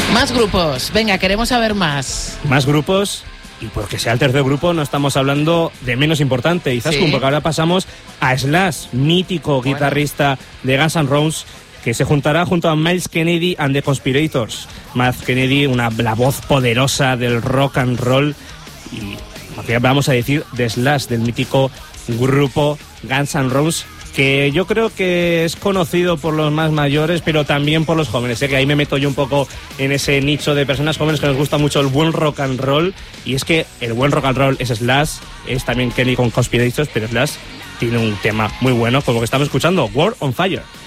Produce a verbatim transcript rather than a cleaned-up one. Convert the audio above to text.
Más grupos, venga, queremos saber más. Más grupos, y porque sea el tercer grupo no estamos hablando de menos importante, quizás, ¿sí? Porque ahora pasamos a Slash, mítico bueno. guitarrista de Guns N' Roses, que se juntará junto a Myles Kennedy and the Conspirators. Myles Kennedy, una, la voz poderosa del rock and roll, y vamos a decir de Slash, del mítico grupo Guns N' Roses, que yo creo que es conocido por los más mayores, pero también por los jóvenes. Sé que ahí me meto yo un poco en ese nicho de personas jóvenes que nos gusta mucho el buen rock and roll, y es que el buen rock and roll es Slash, es también Kennedy con Conspirators, pero Slash tiene un tema muy bueno, como que estamos escuchando, World on Fire.